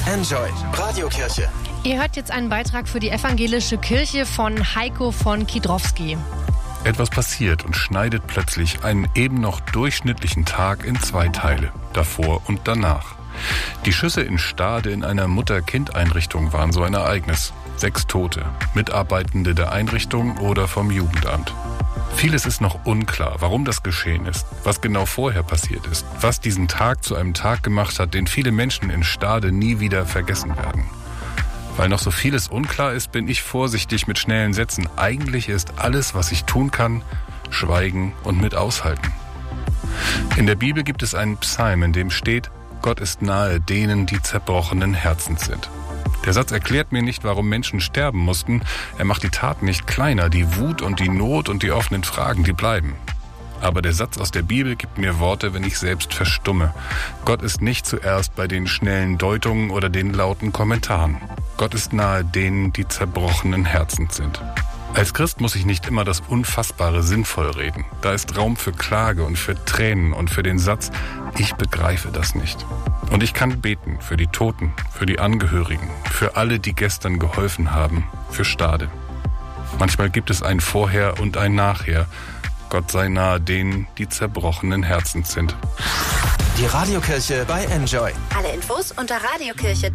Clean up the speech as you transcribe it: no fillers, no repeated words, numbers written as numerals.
Enjoy Radiokirche. Ihr hört jetzt einen Beitrag für die evangelische Kirche von Heiko von Kiedrowski. Etwas passiert und schneidet plötzlich einen eben noch durchschnittlichen Tag in 2 Teile, davor und danach. Die Schüsse in Stade in einer Mutter-Kind-Einrichtung waren so ein Ereignis. 6 Tote, Mitarbeitende der Einrichtung oder vom Jugendamt. Vieles ist noch unklar, warum das geschehen ist, was genau vorher passiert ist, was diesen Tag zu einem Tag gemacht hat, den viele Menschen in Stade nie wieder vergessen werden. Weil noch so vieles unklar ist, bin ich vorsichtig mit schnellen Sätzen. Eigentlich ist alles, was ich tun kann, schweigen und mit aushalten. In der Bibel gibt es einen Psalm, in dem steht: Gott ist nahe denen, die zerbrochenen Herzens sind. Der Satz erklärt mir nicht, warum Menschen sterben mussten. Er macht die Taten nicht kleiner. Die Wut und die Not und die offenen Fragen, die bleiben. Aber der Satz aus der Bibel gibt mir Worte, wenn ich selbst verstumme. Gott ist nicht zuerst bei den schnellen Deutungen oder den lauten Kommentaren. Gott ist nahe denen, die zerbrochenen Herzens sind. Als Christ muss ich nicht immer das Unfassbare sinnvoll reden. Da ist Raum für Klage und für Tränen und für den Satz: Ich begreife das nicht. Und ich kann beten für die Toten, für die Angehörigen, für alle, die gestern geholfen haben, für Stade. Manchmal gibt es ein Vorher und ein Nachher. Gott sei nahe denen, die zerbrochenen Herzens sind. Die Radiokirche bei Enjoy. Alle Infos unter Radiokirche